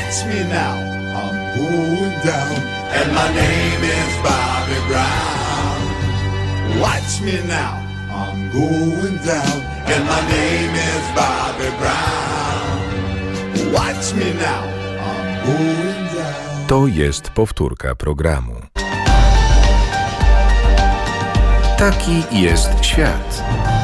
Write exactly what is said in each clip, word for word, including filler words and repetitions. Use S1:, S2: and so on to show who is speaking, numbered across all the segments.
S1: Watch me now, I'm going down, and my name is Bobby Brown. Watch me now, I'm going down, and my name is Bobby Brown. Watch me now, I'm going down.
S2: To jest powtórka programu. Taki jest świat.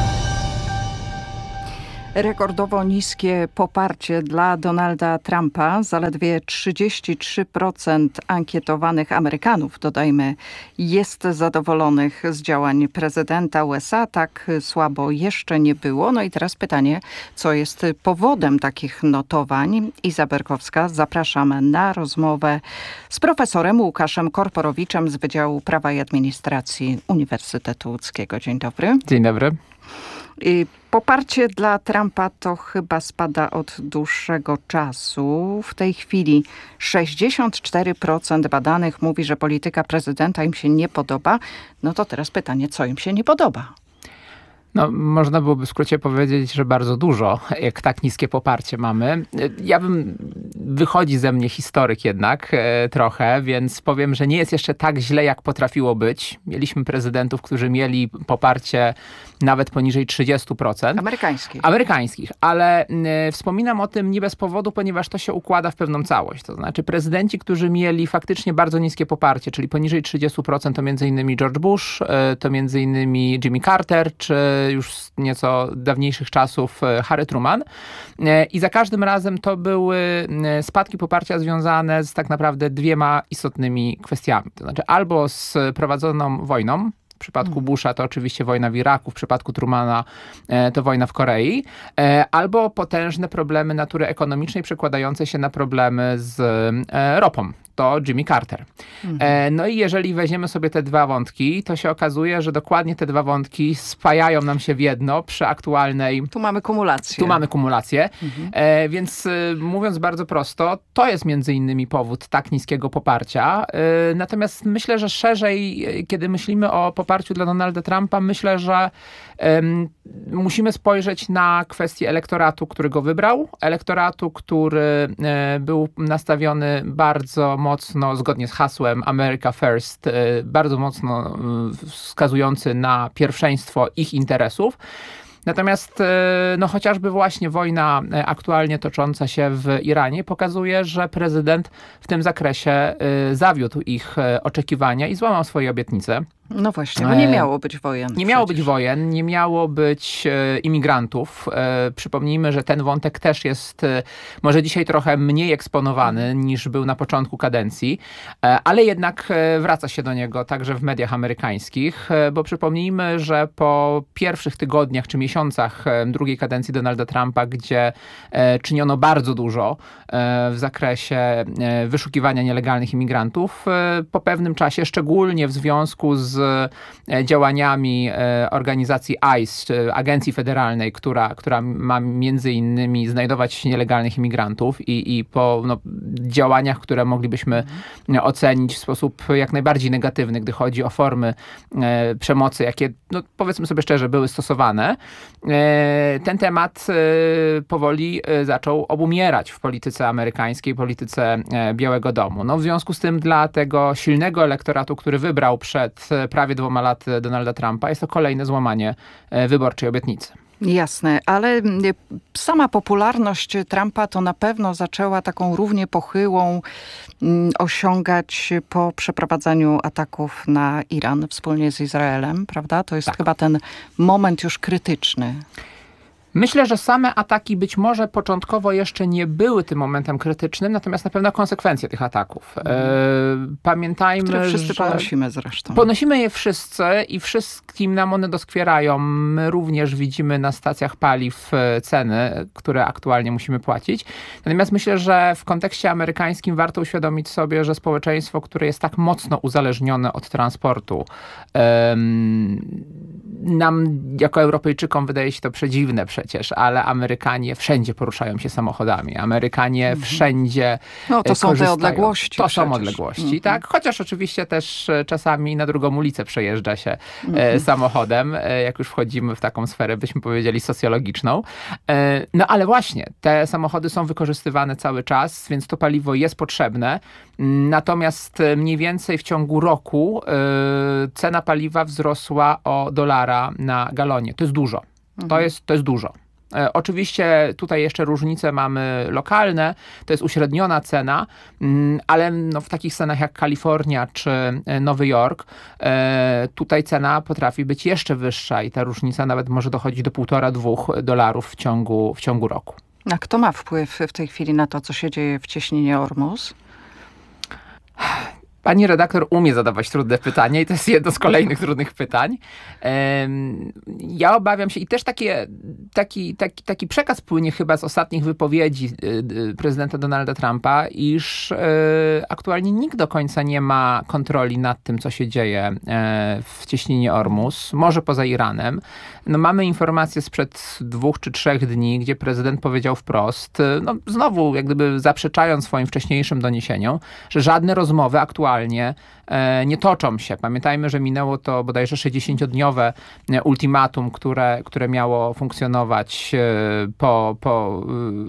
S3: Rekordowo niskie poparcie dla Donalda Trumpa. Zaledwie trzydzieści trzy procent ankietowanych Amerykanów, dodajmy, jest zadowolonych z działań prezydenta U S A. Tak słabo jeszcze nie było. No i teraz pytanie, co jest powodem takich notowań? Iza Berkowska, zapraszam na rozmowę z profesorem Łukaszem Korporowiczem z Wydziału Prawa i Administracji Uniwersytetu Łódzkiego. Dzień dobry.
S4: Dzień dobry.
S3: I poparcie dla Trumpa to chyba spada od dłuższego czasu. W tej chwili sześćdziesiąt cztery procent badanych mówi, że polityka prezydenta im się nie podoba. No to teraz pytanie, co im się nie podoba?
S4: No, można byłoby w skrócie powiedzieć, że bardzo dużo, jak tak niskie poparcie mamy. Ja bym, wychodzi ze mnie historyk jednak e, trochę, więc powiem, że nie jest jeszcze tak źle, jak potrafiło być. Mieliśmy prezydentów, którzy mieli poparcie nawet poniżej trzydzieści procent.
S3: Amerykańskich.
S4: Amerykańskich, ale e, wspominam o tym nie bez powodu, ponieważ to się układa w pewną całość. To znaczy prezydenci, którzy mieli faktycznie bardzo niskie poparcie, czyli poniżej trzydzieści procent, to między innymi George Bush, e, to między innymi Jimmy Carter, czy już z nieco dawniejszych czasów Harry Truman. I za każdym razem to były spadki poparcia związane z tak naprawdę dwiema istotnymi kwestiami. To znaczy albo z prowadzoną wojną. W przypadku Busha to oczywiście wojna w Iraku, w przypadku Trumana to wojna w Korei, albo potężne problemy natury ekonomicznej przekładające się na problemy z ropą. To Jimmy Carter. Mhm. No i jeżeli weźmiemy sobie te dwa wątki, to się okazuje, że dokładnie te dwa wątki spajają nam się w jedno przy aktualnej...
S3: Tu mamy kumulację.
S4: Tu mamy kumulację.
S3: Mhm.
S4: E, więc mówiąc bardzo prosto, to jest między innymi powód tak niskiego poparcia. E, natomiast myślę, że szerzej, kiedy myślimy o poparciu dla Donalda Trumpa, myślę, że e, musimy spojrzeć na kwestię elektoratu, który go wybrał. Elektoratu, który e, był nastawiony bardzo mocno, zgodnie z hasłem America First, bardzo mocno wskazujący na pierwszeństwo ich interesów. Natomiast no, chociażby właśnie wojna aktualnie tocząca się w Iranie pokazuje, że prezydent w tym zakresie zawiódł ich oczekiwania i złamał swoje obietnice.
S3: No właśnie, bo nie miało być wojen.
S4: Nie miało
S3: przecież.
S4: być wojen, nie miało być e, imigrantów. E, przypomnijmy, że ten wątek też jest e, może dzisiaj trochę mniej eksponowany niż był na początku kadencji, e, ale jednak e, wraca się do niego także w mediach amerykańskich, e, bo przypomnijmy, że po pierwszych tygodniach czy miesiącach e, drugiej kadencji Donalda Trumpa, gdzie e, czyniono bardzo dużo e, w zakresie e, wyszukiwania nielegalnych imigrantów, e, po pewnym czasie, szczególnie w związku z z działaniami organizacji I C E, agencji federalnej, która, która ma między innymi znajdować nielegalnych imigrantów i, i po no, działaniach, które moglibyśmy ocenić w sposób jak najbardziej negatywny, gdy chodzi o formy e, przemocy, jakie, no, powiedzmy sobie szczerze, były stosowane. E, ten temat e, powoli e, zaczął obumierać w polityce amerykańskiej, polityce e, Białego Domu. No, w związku z tym dla tego silnego elektoratu, który wybrał przed prawie dwoma laty Donalda Trumpa, jest to kolejne złamanie wyborczej obietnicy.
S3: Jasne, ale sama popularność Trumpa to na pewno zaczęła taką równie pochyłą mm, osiągać po przeprowadzaniu ataków na Iran wspólnie z Izraelem, prawda? To jest
S4: tak. chyba
S3: ten moment już krytyczny.
S4: Myślę, że same ataki być może początkowo jeszcze nie były tym momentem krytycznym, natomiast na pewno konsekwencje tych ataków. Mm. Pamiętajmy,
S3: Które wszyscy
S4: że...
S3: ponosimy zresztą.
S4: Ponosimy je wszyscy i wszystkim nam one doskwierają. My również widzimy na stacjach paliw ceny, które aktualnie musimy płacić. Natomiast myślę, że w kontekście amerykańskim warto uświadomić sobie, że społeczeństwo, które jest tak mocno uzależnione od transportu, um, nam jako Europejczykom wydaje się to przedziwne przecież, ale Amerykanie wszędzie poruszają się samochodami. Amerykanie mhm. wszędzie
S3: No to są
S4: korzystają.
S3: te odległości.
S4: To
S3: przecież.
S4: są odległości, mhm. tak? Chociaż oczywiście też czasami na drugą ulicę przejeżdża się mhm. samochodem, jak już wchodzimy w taką sferę, byśmy powiedzieli, socjologiczną. No ale właśnie, te samochody są wykorzystywane cały czas, więc to paliwo jest potrzebne. Natomiast mniej więcej w ciągu roku cena paliwa wzrosła o dolara na galonie. To jest dużo. Mhm. To jest, to jest dużo. Oczywiście tutaj jeszcze różnice mamy lokalne, to jest uśredniona cena, ale no w takich stanach jak Kalifornia czy Nowy Jork, tutaj cena potrafi być jeszcze wyższa i ta różnica nawet może dochodzić do półtora, dwóch dolarów w ciągu, w ciągu roku.
S3: A kto ma wpływ w tej chwili na to, co się dzieje w cieśninie Ormus?
S4: Pani redaktor umie zadawać trudne pytania i to jest jedno z kolejnych trudnych pytań. Ja obawiam się i też takie, taki, taki, taki przekaz płynie chyba z ostatnich wypowiedzi prezydenta Donalda Trumpa, iż aktualnie nikt do końca nie ma kontroli nad tym, co się dzieje w cieśninie Ormus, może poza Iranem. No, mamy informacje sprzed dwóch czy trzech dni, gdzie prezydent powiedział wprost, no znowu jak gdyby zaprzeczając swoim wcześniejszym doniesieniom, że żadne rozmowy aktualnie nie toczą się. Pamiętajmy, że minęło to bodajże sześćdziesięciodniowe ultimatum, które, które miało funkcjonować po, po,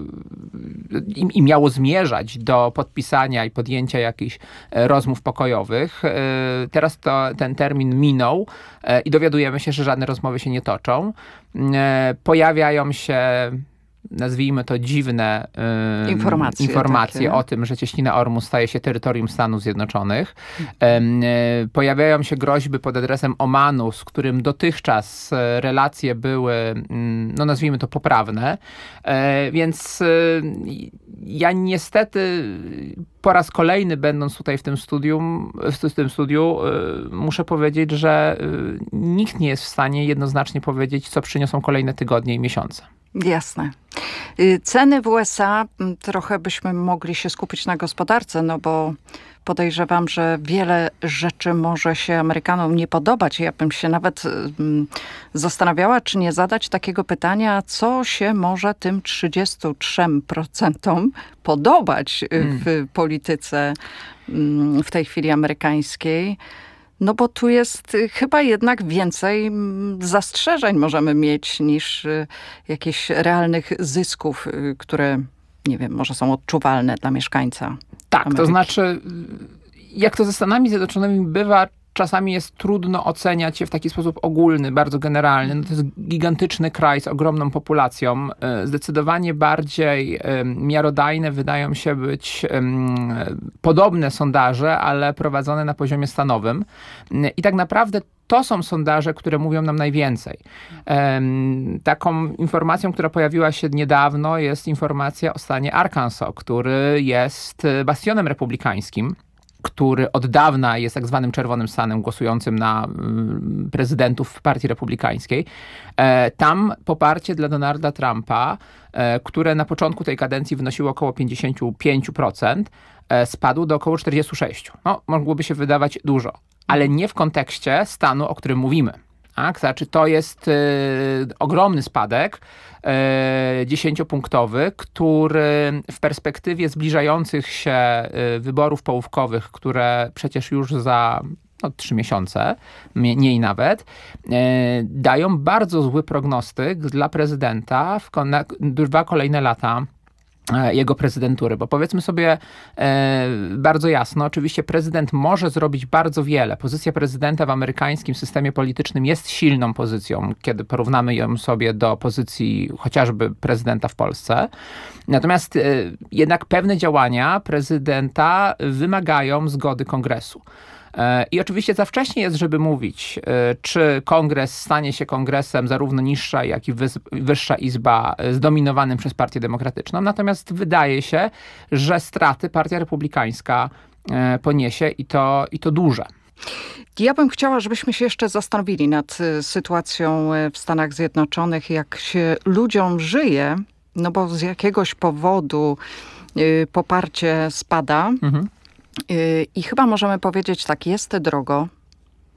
S4: i, i miało zmierzać do podpisania i podjęcia jakichś rozmów pokojowych. Teraz to, ten termin minął i dowiadujemy się, że żadne rozmowy się nie toczą. Pojawiają się, nazwijmy to, dziwne y,
S3: informacje,
S4: informacje o tym, że cieśnina Ormus staje się terytorium Stanów Zjednoczonych. Mhm. Y, pojawiają się groźby pod adresem Omanu, z którym dotychczas relacje były, y, no nazwijmy to, poprawne. Y, więc y, ja niestety po raz kolejny, będąc tutaj w tym studium, w tym studiu, y, muszę powiedzieć, że y, nikt nie jest w stanie jednoznacznie powiedzieć, co przyniosą kolejne tygodnie i miesiące.
S3: Jasne. Ceny w U S A, trochę byśmy mogli się skupić na gospodarce, no bo podejrzewam, że wiele rzeczy może się Amerykanom nie podobać. Ja bym się nawet zastanawiała, czy nie zadać takiego pytania, co się może tym trzydziestu trzem procentom podobać w hmm. polityce w tej chwili amerykańskiej. No bo tu jest chyba jednak więcej zastrzeżeń możemy mieć niż jakichś realnych zysków, które, nie wiem, może są odczuwalne dla mieszkańca
S4: Tak,
S3: Ameryki.
S4: To znaczy, jak to ze Stanami Zjednoczonymi bywa, czasami jest trudno oceniać je w taki sposób ogólny, bardzo generalny. No to jest gigantyczny kraj z ogromną populacją. Zdecydowanie bardziej miarodajne wydają się być podobne sondaże, ale prowadzone na poziomie stanowym. I tak naprawdę to są sondaże, które mówią nam najwięcej. Taką informacją, która pojawiła się niedawno, jest informacja o stanie Arkansas, który jest bastionem republikańskim, który od dawna jest tak zwanym czerwonym stanem głosującym na prezydentów Partii Republikańskiej. Tam poparcie dla Donalda Trumpa, które na początku tej kadencji wynosiło około pięćdziesiąt pięć procent, spadło do około czterdzieści sześć procent. No, mogłoby się wydawać dużo, ale nie w kontekście stanu, o którym mówimy. Tak? Znaczy, to jest y, ogromny spadek y, dziesięciopunktowy, który w perspektywie zbliżających się y, wyborów połówkowych, które przecież już za no, trzy miesiące, mniej nawet, y, dają bardzo zły prognostyk dla prezydenta w kon- na dwa kolejne lata jego prezydentury, bo powiedzmy sobie e, bardzo jasno, oczywiście prezydent może zrobić bardzo wiele. Pozycja prezydenta w amerykańskim systemie politycznym jest silną pozycją, kiedy porównamy ją sobie do pozycji chociażby prezydenta w Polsce. Natomiast e, jednak pewne działania prezydenta wymagają zgody Kongresu. I oczywiście za wcześnie jest, żeby mówić, czy kongres stanie się kongresem, zarówno niższa, jak i wyższa izba, zdominowanym przez Partię Demokratyczną. Natomiast wydaje się, że straty Partia Republikańska poniesie i to, i to duże.
S3: Ja bym chciała, żebyśmy się jeszcze zastanowili nad sytuacją w Stanach Zjednoczonych, jak się ludziom żyje, no bo z jakiegoś powodu poparcie spada. Mhm. I chyba możemy powiedzieć tak, jest drogo,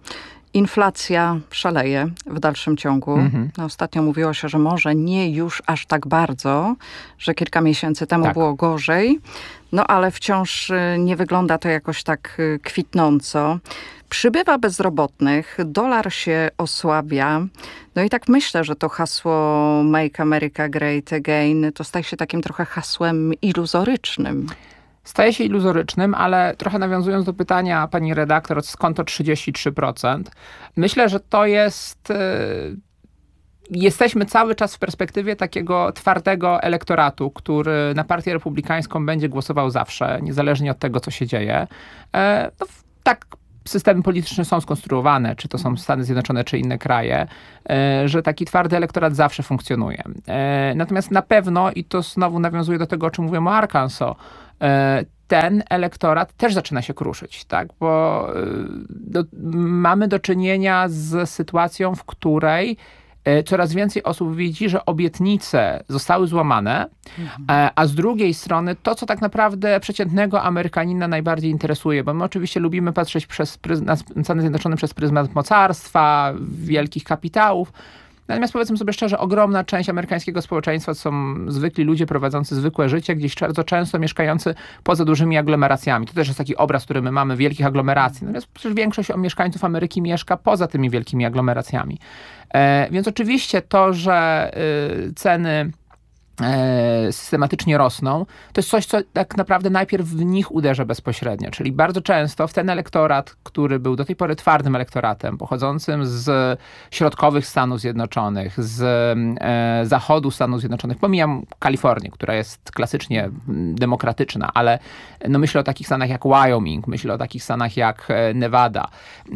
S3: Inflacja szaleje w dalszym ciągu. Mhm. No, ostatnio mówiło się, że może nie już aż tak bardzo, że kilka miesięcy temu tak. było gorzej, no ale wciąż nie wygląda to jakoś tak kwitnąco. Przybywa bezrobotnych, dolar się osłabia. No i tak myślę, że to hasło Make America Great Again to staje się takim trochę hasłem iluzorycznym.
S4: Staje się iluzorycznym, ale trochę nawiązując do pytania pani redaktor, skąd to trzydzieści trzy procent? Myślę, że to jest... Yy... Jesteśmy cały czas w perspektywie takiego twardego elektoratu, który na Partię Republikańską będzie głosował zawsze, niezależnie od tego, co się dzieje. E, no, tak systemy polityczne są skonstruowane, czy to są Stany Zjednoczone, czy inne kraje, e, że taki twardy elektorat zawsze funkcjonuje. E, natomiast na pewno, i to znowu nawiązuje do tego, o czym mówiłem o Arkansas, e, ten elektorat też zaczyna się kruszyć, tak? Bo e, do, mamy do czynienia z sytuacją, w której coraz więcej osób widzi, że obietnice zostały złamane, mhm. a z drugiej strony to, co tak naprawdę przeciętnego Amerykanina najbardziej interesuje, bo my oczywiście lubimy patrzeć przez pryzm- na Stany Zjednoczone przez pryzmat mocarstwa, wielkich kapitałów. Natomiast powiedzmy sobie szczerze, ogromna część amerykańskiego społeczeństwa to są zwykli ludzie prowadzący zwykłe życie, gdzieś bardzo często mieszkający poza dużymi aglomeracjami. To też jest taki obraz, który my mamy wielkich aglomeracji. Natomiast przecież większość mieszkańców Ameryki mieszka poza tymi wielkimi aglomeracjami. E, więc oczywiście to, że y, ceny systematycznie rosną, to jest coś, co tak naprawdę najpierw w nich uderza bezpośrednio. Czyli bardzo często w ten elektorat, który był do tej pory twardym elektoratem, pochodzącym z środkowych Stanów Zjednoczonych, z e, zachodu Stanów Zjednoczonych, pomijam Kalifornię, która jest klasycznie demokratyczna, ale no myślę o takich stanach jak Wyoming, myślę o takich stanach jak Nevada. E,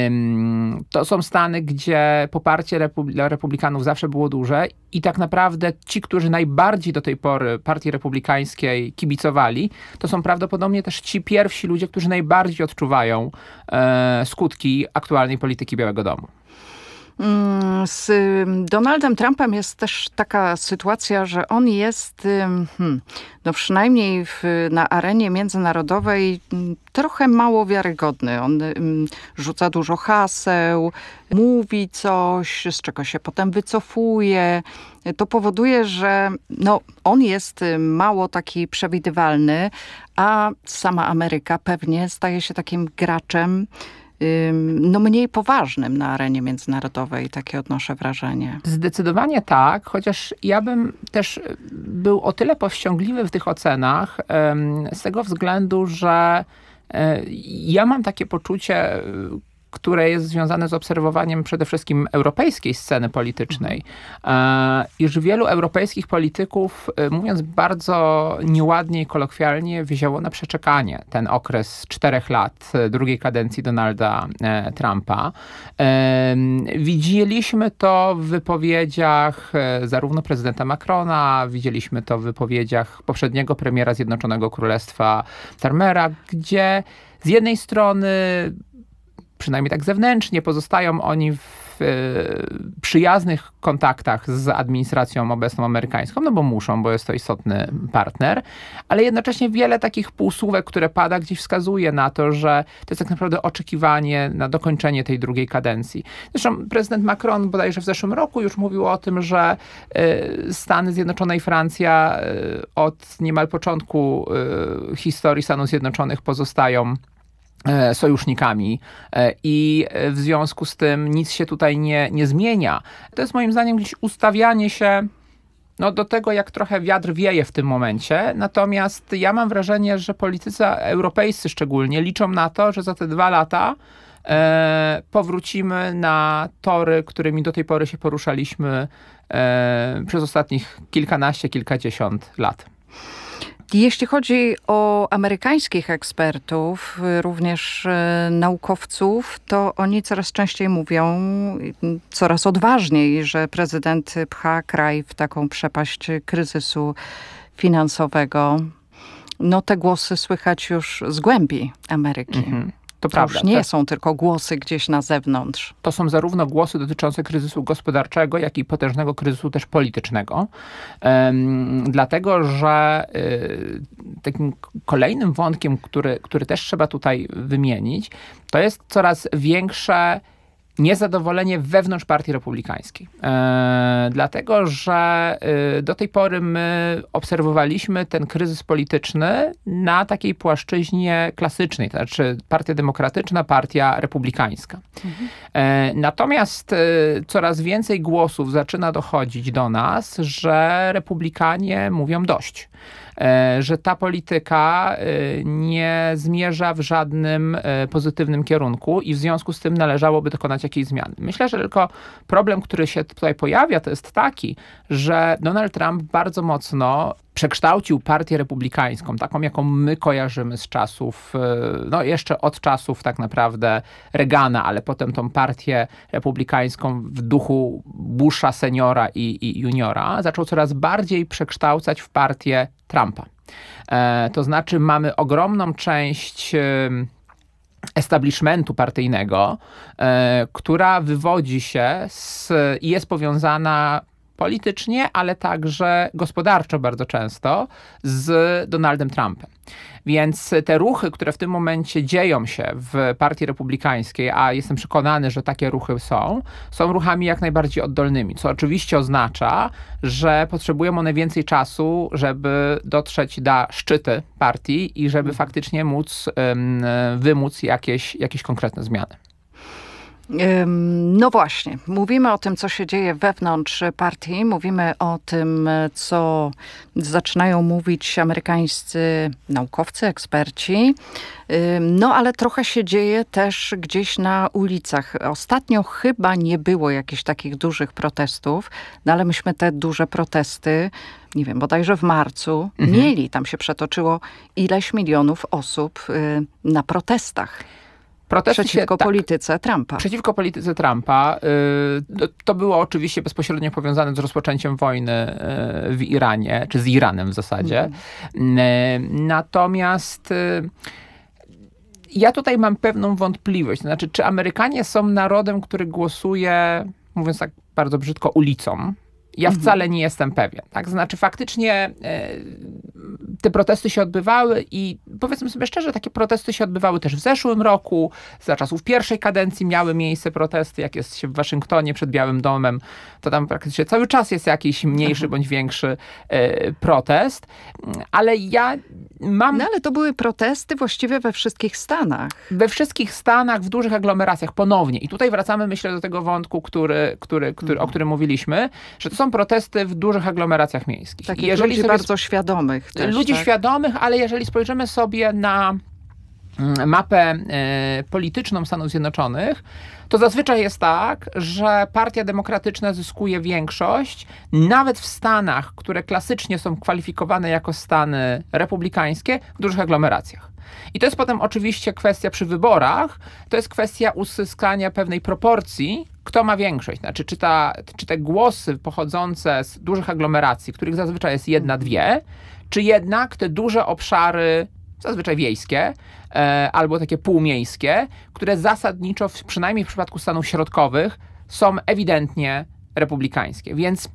S4: to są stany, gdzie poparcie republi- dla republikanów zawsze było duże i tak naprawdę ci, którzy najbardziej bardziej do tej pory Partii Republikańskiej kibicowali, to są prawdopodobnie też ci pierwsi ludzie, którzy najbardziej odczuwają e, skutki aktualnej polityki Białego Domu.
S3: Z Donaldem Trumpem jest też taka sytuacja, że on jest hmm, no przynajmniej w, na arenie międzynarodowej trochę mało wiarygodny. On hmm, rzuca dużo haseł, mówi coś, z czego się potem wycofuje. To powoduje, że no, on jest mało taki przewidywalny, a sama Ameryka pewnie staje się takim graczem no mniej poważnym na arenie międzynarodowej, takie odnoszę wrażenie.
S4: Zdecydowanie tak, chociaż ja bym też był o tyle powściągliwy w tych ocenach z tego względu, że ja mam takie poczucie, które jest związane z obserwowaniem przede wszystkim europejskiej sceny politycznej, mhm. iż wielu europejskich polityków, mówiąc bardzo nieładnie i kolokwialnie, wzięło na przeczekanie ten okres czterech lat drugiej kadencji Donalda Trumpa. Widzieliśmy to w wypowiedziach zarówno prezydenta Macrona, widzieliśmy to w wypowiedziach poprzedniego premiera Zjednoczonego Królestwa Starmera, gdzie z jednej strony przynajmniej tak zewnętrznie, pozostają oni w e, przyjaznych kontaktach z administracją obecną amerykańską, no bo muszą, bo jest to istotny partner, ale jednocześnie wiele takich półsłówek, które pada, gdzieś wskazuje na to, że to jest tak naprawdę oczekiwanie na dokończenie tej drugiej kadencji. Zresztą prezydent Macron bodajże w zeszłym roku już mówił o tym, że e, Stany Zjednoczone i Francja e, od niemal początku e, historii Stanów Zjednoczonych pozostają sojusznikami i w związku z tym nic się tutaj nie, nie zmienia. To jest moim zdaniem gdzieś ustawianie się no, do tego, jak trochę wiatr wieje w tym momencie. Natomiast ja mam wrażenie, że politycy europejscy szczególnie liczą na to, że za te dwa lata e, powrócimy na tory, którymi do tej pory się poruszaliśmy e, przez ostatnich kilkanaście, kilkadziesiąt lat.
S3: Jeśli chodzi o amerykańskich ekspertów, również naukowców, to oni coraz częściej mówią, coraz odważniej, że prezydent pcha kraj w taką przepaść kryzysu finansowego. No te głosy słychać już z głębi Ameryki. Mhm. To, to prawda. Już nie to są tylko głosy gdzieś na zewnątrz.
S4: To są zarówno głosy dotyczące kryzysu gospodarczego, jak i potężnego kryzysu też politycznego. Um, dlatego, że y, takim kolejnym wątkiem, który, który też trzeba tutaj wymienić, to jest coraz większe niezadowolenie wewnątrz Partii Republikańskiej. E, dlatego, że e, do tej pory my obserwowaliśmy ten kryzys polityczny na takiej płaszczyźnie klasycznej, to znaczy Partia Demokratyczna, Partia Republikańska. Mhm. E, natomiast e, coraz więcej głosów zaczyna dochodzić do nas, że Republikanie mówią dość. Że ta polityka nie zmierza w żadnym pozytywnym kierunku i w związku z tym należałoby dokonać jakiejś zmiany. Myślę, że tylko problem, który się tutaj pojawia, to jest taki, że Donald Trump bardzo mocno przekształcił partię republikańską, taką jaką my kojarzymy z czasów, no jeszcze od czasów tak naprawdę Reagana, ale potem tą partię republikańską w duchu Busha seniora i, i juniora, zaczął coraz bardziej przekształcać w partię Trumpa. E, to znaczy mamy ogromną część e, establishmentu partyjnego, e, która wywodzi się z, i jest powiązana politycznie, ale także gospodarczo bardzo często z Donaldem Trumpem. Więc te ruchy, które w tym momencie dzieją się w Partii Republikańskiej, a jestem przekonany, że takie ruchy są, są ruchami jak najbardziej oddolnymi, co oczywiście oznacza, że potrzebują one więcej czasu, żeby dotrzeć do szczyty partii i żeby faktycznie móc um, wymóc jakieś, jakieś konkretne zmiany.
S3: No właśnie, mówimy o tym, co się dzieje wewnątrz partii, mówimy o tym, co zaczynają mówić amerykańscy naukowcy, eksperci, no ale trochę się dzieje też gdzieś na ulicach. Ostatnio chyba nie było jakichś takich dużych protestów, no ale myśmy te duże protesty, nie wiem, bodajże w marcu mhm. mieli, tam się przetoczyło ileś milionów osób na protestach. Protesty przeciwko się, tak, polityce Trumpa.
S4: Przeciwko polityce Trumpa. Yy, to było oczywiście bezpośrednio powiązane z rozpoczęciem wojny yy, w Iranie, czy z Iranem w zasadzie. Mm. Yy, natomiast yy, ja tutaj mam pewną wątpliwość. To znaczy, czy Amerykanie są narodem, który głosuje, mówiąc tak bardzo brzydko, ulicą? Ja wcale nie jestem pewien. Tak? Znaczy faktycznie e, te protesty się odbywały i powiedzmy sobie szczerze, takie protesty się odbywały też w zeszłym roku. Za czasów pierwszej kadencji miały miejsce protesty. Jak jest się w Waszyngtonie przed Białym Domem, to tam praktycznie cały czas jest jakiś mniejszy bądź większy e, protest. Ale ja mam...
S3: No ale to były protesty właściwie we wszystkich Stanach.
S4: We wszystkich Stanach, w dużych aglomeracjach ponownie. I tutaj wracamy, myślę, do tego wątku, który, który, który, mhm. o którym mówiliśmy, że to są protesty w dużych aglomeracjach miejskich.
S3: Takich jeżeli ludzi sobie bardzo sp- świadomych też,
S4: Ludzi
S3: tak?
S4: świadomych, ale jeżeli spojrzymy sobie na mapę e, polityczną Stanów Zjednoczonych, to zazwyczaj jest tak, że Partia Demokratyczna zyskuje większość, nawet w Stanach, które klasycznie są kwalifikowane jako stany republikańskie, w dużych aglomeracjach. I to jest potem oczywiście kwestia przy wyborach, to jest kwestia uzyskania pewnej proporcji, kto ma większość. Znaczy, czy, ta, czy te głosy pochodzące z dużych aglomeracji, których zazwyczaj jest jedna, dwie, czy jednak te duże obszary, zazwyczaj wiejskie, e, albo takie półmiejskie, które zasadniczo, w, przynajmniej w przypadku Stanów Środkowych, są ewidentnie republikańskie. Więc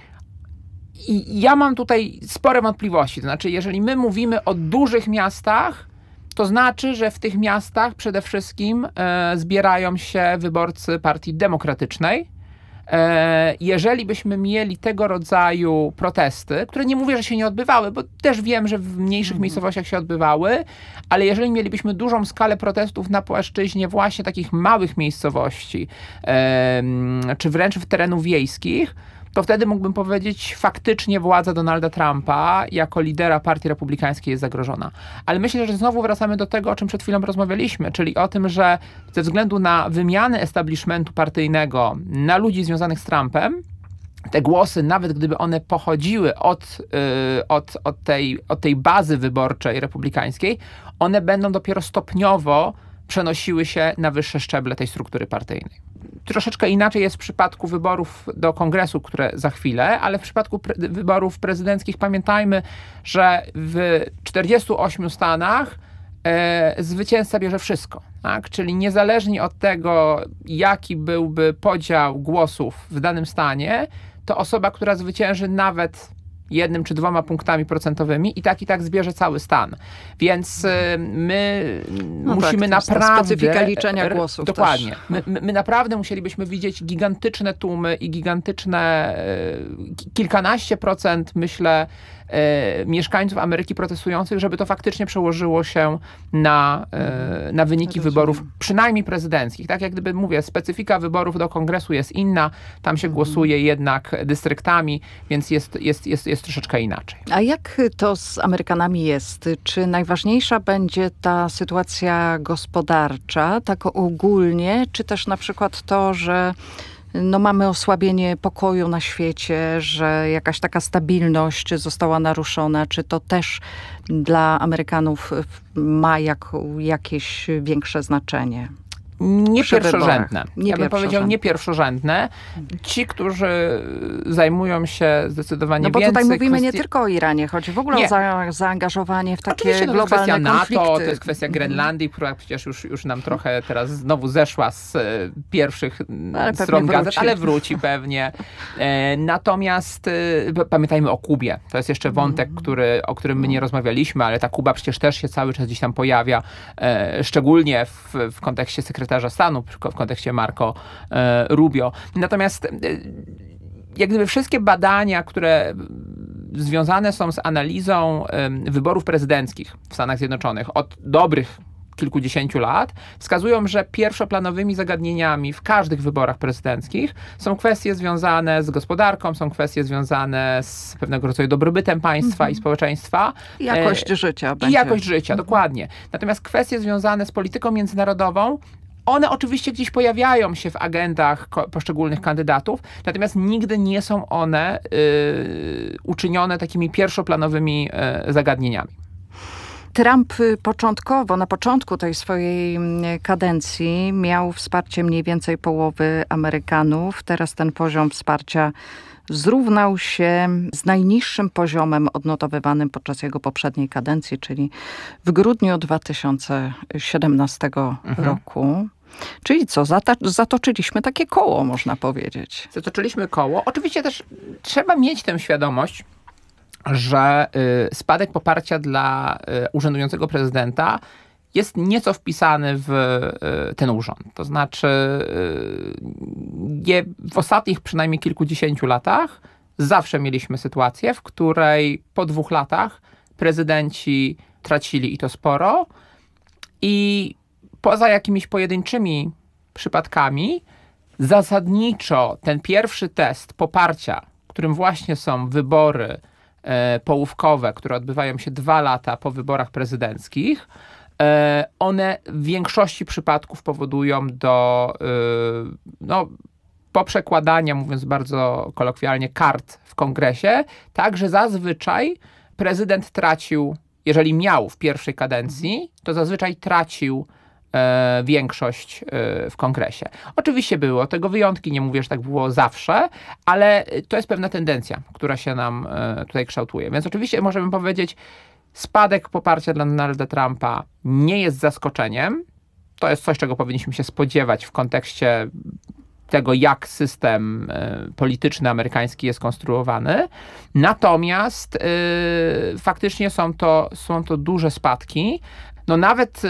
S4: i ja mam tutaj spore wątpliwości. To znaczy, jeżeli my mówimy o dużych miastach, to znaczy, że w tych miastach przede wszystkim e, zbierają się wyborcy Partii Demokratycznej. E, jeżeli byśmy mieli tego rodzaju protesty, które nie mówię, że się nie odbywały, bo też wiem, że w mniejszych mhm. miejscowościach się odbywały, ale jeżeli mielibyśmy dużą skalę protestów na płaszczyźnie właśnie takich małych miejscowości, e, czy wręcz w terenów wiejskich, to wtedy mógłbym powiedzieć, faktycznie władza Donalda Trumpa jako lidera Partii Republikańskiej jest zagrożona. Ale myślę, że znowu wracamy do tego, o czym przed chwilą rozmawialiśmy, czyli o tym, że ze względu na wymianę establishmentu partyjnego na ludzi związanych z Trumpem, te głosy, nawet gdyby one pochodziły od, yy, od, od, tej, od tej bazy wyborczej republikańskiej, one będą dopiero stopniowo przenosiły się na wyższe szczeble tej struktury partyjnej. Troszeczkę inaczej jest w przypadku wyborów do kongresu, które za chwilę, ale w przypadku pre- wyborów prezydenckich pamiętajmy, że w czterdziestu ośmiu stanach e, zwycięzca bierze wszystko. Tak? Czyli niezależnie od tego, jaki byłby podział głosów w danym stanie, to osoba, która zwycięży nawet jednym czy dwoma punktami procentowymi i tak i tak zbierze cały stan. Więc my
S3: no
S4: musimy
S3: tak,
S4: naprawdę...
S3: specyfika liczenia głosów.
S4: Dokładnie. My, my naprawdę musielibyśmy widzieć gigantyczne tłumy i gigantyczne kilkanaście procent, myślę, E, mieszkańców Ameryki protestujących, żeby to faktycznie przełożyło się na, e, na wyniki Rozumiem. wyborów, przynajmniej prezydenckich. Tak jak gdyby mówię, specyfika wyborów do kongresu jest inna, tam się mhm. głosuje jednak dystryktami, więc jest, jest, jest, jest troszeczkę inaczej.
S3: A jak to z Amerykanami jest? Czy najważniejsza będzie ta sytuacja gospodarcza, tak ogólnie, czy też na przykład to, że no mamy osłabienie pokoju na świecie, że jakaś taka stabilność została naruszona. Czy to też dla Amerykanów ma jak, jakieś większe znaczenie?
S4: Nie pierwszorzędne.
S3: Nie
S4: ja bym powiedział nie pierwszorzędne. Ci, którzy zajmują się zdecydowanie
S3: więcej... No bo
S4: więcej
S3: tutaj mówimy
S4: kwestii...
S3: nie tylko o Iranie, chodzi w ogóle nie. o za, zaangażowanie w takie
S4: Oczywiście, no,
S3: globalne
S4: to jest kwestia
S3: konflikty.
S4: NATO, to jest kwestia Grenlandii, która przecież już, już nam trochę teraz znowu zeszła z e, pierwszych ale stron gazet, ale wróci pewnie. E, natomiast e, pamiętajmy o Kubie. To jest jeszcze wątek, mm. który, o którym my nie rozmawialiśmy, ale ta Kuba przecież też się cały czas gdzieś tam pojawia, e, szczególnie w, w kontekście sekretarza stanu, w kontekście Marco e, Rubio. Natomiast e, jak gdyby wszystkie badania, które związane są z analizą e, wyborów prezydenckich w Stanach Zjednoczonych od dobrych kilkudziesięciu lat, wskazują, że pierwszoplanowymi zagadnieniami w każdych wyborach prezydenckich są kwestie związane z gospodarką, są kwestie związane z pewnego rodzaju dobrobytem państwa mm-hmm. i społeczeństwa.
S3: I jakość życia.
S4: I
S3: będzie.
S4: jakość życia,
S3: Mm-hmm.
S4: dokładnie. Natomiast kwestie związane z polityką międzynarodową, one oczywiście gdzieś pojawiają się w agendach ko- poszczególnych kandydatów, natomiast nigdy nie są one y, uczynione takimi pierwszoplanowymi y, zagadnieniami.
S3: Trump początkowo, na początku tej swojej kadencji miał wsparcie mniej więcej połowy Amerykanów. Teraz ten poziom wsparcia zrównał się z najniższym poziomem odnotowywanym podczas jego poprzedniej kadencji, czyli w grudniu dwa tysiące siedemnastego mhm. roku. Czyli co, zata- zatoczyliśmy takie koło, można powiedzieć.
S4: Zatoczyliśmy koło. Oczywiście też trzeba mieć tę świadomość, że y, spadek poparcia dla y, urzędującego prezydenta jest nieco wpisany w y, ten urząd. To znaczy y, je, w ostatnich przynajmniej kilkudziesięciu latach zawsze mieliśmy sytuację, w której po dwóch latach prezydenci tracili i to sporo i poza jakimiś pojedynczymi przypadkami zasadniczo ten pierwszy test poparcia, którym właśnie są wybory e, połówkowe, które odbywają się dwa lata po wyborach prezydenckich, e, one w większości przypadków powodują do e, no, poprzekładania, mówiąc bardzo kolokwialnie, kart w kongresie, tak, że zazwyczaj prezydent tracił, jeżeli miał w pierwszej kadencji, to zazwyczaj tracił E, większość e, w kongresie. Oczywiście były od tego wyjątki, nie mówię, że tak było zawsze, ale to jest pewna tendencja, która się nam e, tutaj kształtuje. Więc oczywiście możemy powiedzieć, spadek poparcia dla Donalda Trumpa nie jest zaskoczeniem. To jest coś, czego powinniśmy się spodziewać w kontekście tego, jak system e, polityczny amerykański jest konstruowany. Natomiast e, faktycznie są to, są to duże spadki. No nawet y,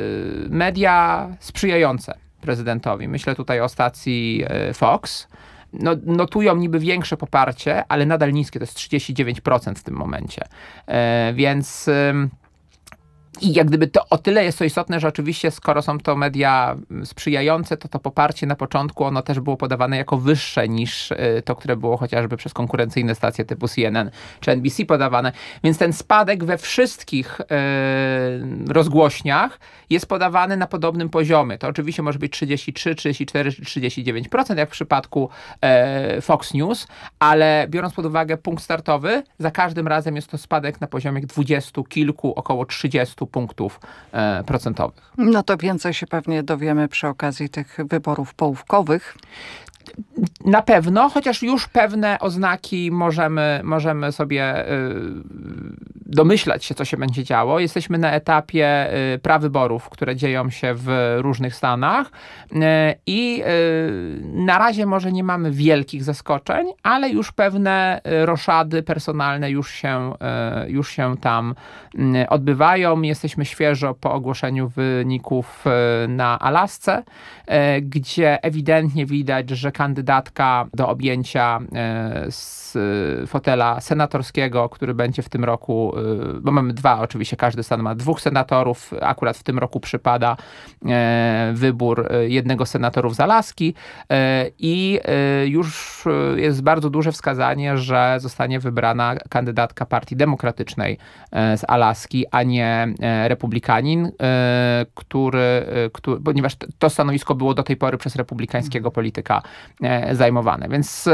S4: media sprzyjające prezydentowi, myślę tutaj o stacji y, Fox, no, notują niby większe poparcie, ale nadal niskie, to jest trzydzieści dziewięć procent w tym momencie. Y, więc y, i jak gdyby to o tyle jest to istotne, że oczywiście skoro są to media sprzyjające, to to poparcie na początku ono też było podawane jako wyższe niż to, które było chociażby przez konkurencyjne stacje typu C N N czy N B C podawane. Więc ten spadek we wszystkich yy, rozgłośniach jest podawany na podobnym poziomie. To oczywiście może być trzydzieści trzy, trzydzieści cztery, trzydzieści dziewięć procent jak w przypadku yy, Fox News, ale biorąc pod uwagę punkt startowy, za każdym razem jest to spadek na poziomie dwudziestu kilku, około trzydziestu punktów e, procentowych.
S3: No to więcej się pewnie dowiemy przy okazji tych wyborów połówkowych.
S4: Na pewno, chociaż już pewne oznaki możemy, możemy sobie y, domyślać się, co się będzie działo. Jesteśmy na etapie y, prawyborów, które dzieją się w różnych stanach y, i y, na razie może nie mamy wielkich zaskoczeń, ale już pewne roszady personalne już się, y, już się tam y, odbywają. Jesteśmy świeżo po ogłoszeniu wyników y, na Alasce, y, gdzie ewidentnie widać, że kandydatka do objęcia z fotela senatorskiego, który będzie w tym roku, bo mamy dwa, oczywiście każdy stan ma dwóch senatorów, akurat w tym roku przypada wybór jednego z senatorów z Alaski i już jest bardzo duże wskazanie, że zostanie wybrana kandydatka Partii Demokratycznej z Alaski, a nie republikanin, który, który ponieważ to stanowisko było do tej pory przez republikańskiego polityka zajmowane. Więc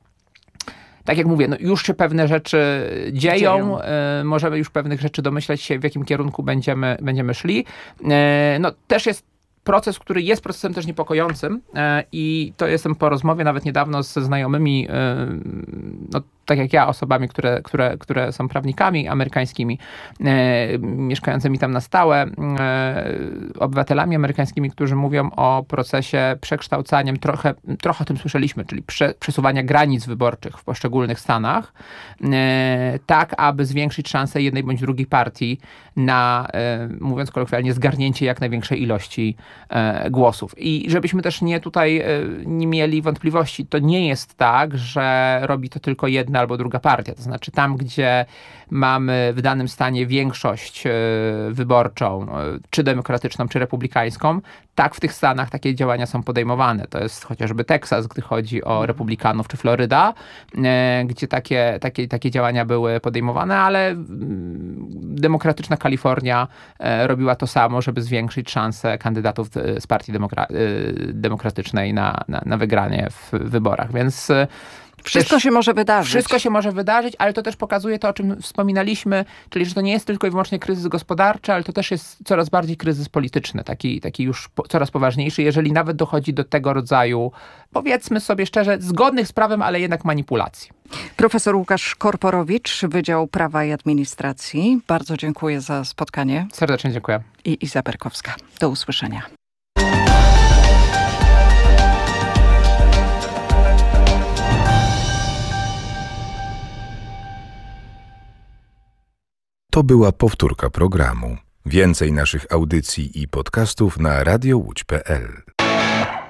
S4: tak jak mówię, no już się pewne rzeczy dzieją, dzieją. Możemy już pewnych rzeczy domyśleć się, w jakim kierunku będziemy, będziemy szli. No też jest proces, który jest procesem też niepokojącym i to jestem po rozmowie nawet niedawno ze znajomymi, no tak jak ja, osobami, które, które, które są prawnikami amerykańskimi, e, mieszkającymi tam na stałe, e, obywatelami amerykańskimi, którzy mówią o procesie przekształcaniem, trochę, trochę o tym słyszeliśmy, czyli prze, przesuwania granic wyborczych w poszczególnych stanach, e, tak aby zwiększyć szansę jednej bądź drugiej partii na, e, mówiąc kolokwialnie, zgarnięcie jak największej ilości e, głosów. I żebyśmy też nie tutaj e, nie mieli wątpliwości, to nie jest tak, że robi to tylko jedna albo druga partia. To znaczy tam, gdzie mamy w danym stanie większość wyborczą, czy demokratyczną, czy republikańską, tak w tych stanach takie działania są podejmowane. To jest chociażby Teksas, gdy chodzi o republikanów, czy Floryda, gdzie takie, takie, takie działania były podejmowane, ale demokratyczna Kalifornia robiła to samo, żeby zwiększyć szanse kandydatów z partii demokra- demokratycznej na, na, na wygranie w wyborach. Więc
S3: Wszystko też się może wydarzyć.
S4: Wszystko się może wydarzyć, ale to też pokazuje to, o czym wspominaliśmy, czyli że to nie jest tylko i wyłącznie kryzys gospodarczy, ale to też jest coraz bardziej kryzys polityczny, taki, taki już po, coraz poważniejszy, jeżeli nawet dochodzi do tego rodzaju, powiedzmy sobie szczerze, zgodnych z prawem, ale jednak manipulacji.
S3: Profesor Łukasz Korporowicz, Wydział Prawa i Administracji. Bardzo dziękuję za spotkanie.
S4: Serdecznie dziękuję.
S3: I Iza Berkowska. Do usłyszenia.
S2: To była powtórka programu. Więcej naszych audycji i podcastów na radio łódź kropka pe el.